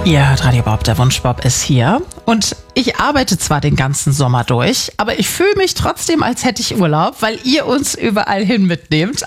Ihr hört Radio Bob, der Wunschbob ist hier. Und ich arbeite zwar den ganzen Sommer durch, aber ich fühle mich trotzdem, als hätte ich Urlaub, weil ihr uns überall hin mitnehmt.